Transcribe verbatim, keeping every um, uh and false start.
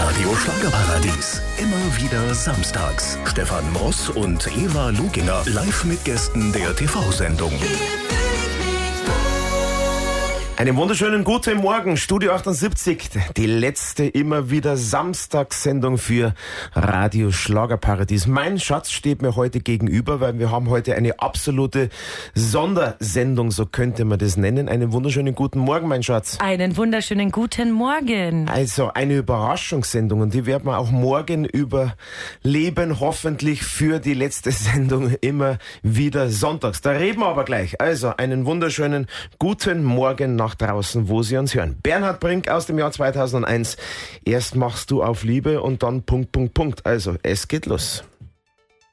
Radio Schlagerparadies. Immer wieder samstags. Stefan Moss und Eva Luginger live mit Gästen der T V-Sendung. Einen wunderschönen guten Morgen, Studio achtundsiebzig, die letzte immer wieder Samstagssendung für Radio Schlagerparadies. Mein Schatz steht mir heute gegenüber, weil wir haben heute eine absolute Sondersendung, so könnte man das nennen. Einen wunderschönen guten Morgen, mein Schatz. Einen wunderschönen guten Morgen. Also eine Überraschungssendung und die werden wir auch morgen überleben, hoffentlich für die letzte Sendung immer wieder sonntags. Da reden wir aber gleich. Also einen wunderschönen guten Morgen nach draußen, wo Sie uns hören. Bernhard Brink aus dem Jahr zweitausendeins. Erst machst du auf Liebe und dann Punkt, Punkt, Punkt. Also, es geht los.